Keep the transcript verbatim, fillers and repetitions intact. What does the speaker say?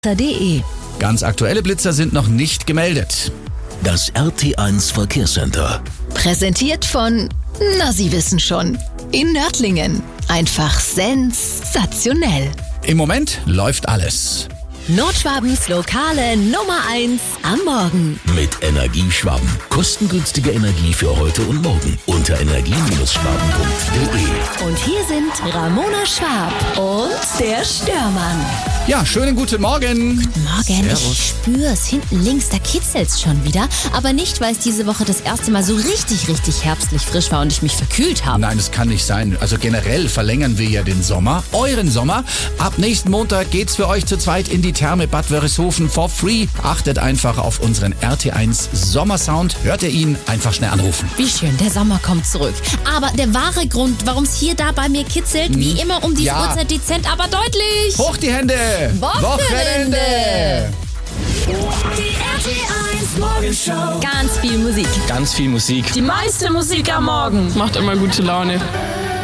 de. Ganz aktuelle Blitzer sind noch nicht gemeldet. Das R T eins Verkehrscenter. Präsentiert von, na Sie wissen schon, in Nördlingen. Einfach sensationell. Im Moment läuft alles. Nordschwabens lokale Nummer eins am Morgen. Mit Energieschwaben. Kostengünstige Energie für heute und morgen. Unter energie schwaben punkt de. Und hier sind Ramona Schwab und der Störmann. Ja, schönen guten Morgen. Guten Morgen. Servus. Ich spür's. Hinten links, da kitzelt's schon wieder. Aber nicht, weil es diese Woche das erste Mal so richtig, richtig herbstlich frisch war und ich mich verkühlt habe. Nein, das kann nicht sein. Also generell verlängern wir ja den Sommer, euren Sommer. Ab nächsten Montag geht's für euch zu zweit in die Therme Bad Wörishofen for free. Achtet einfach auf unseren R T eins Sommersound. Hört ihr ihn? Einfach schnell anrufen. Wie schön, der Sommer kommt zurück. Aber der wahre Grund, warum es hier da bei mir kitzelt, wie immer um diese Ja. Uhrzeit dezent, aber deutlich. Hoch die Hände! Wochenende. Die R T eins Morgenshow. Ganz viel Musik. Ganz viel Musik. Die meiste Musik am Morgen. Macht immer gute Laune.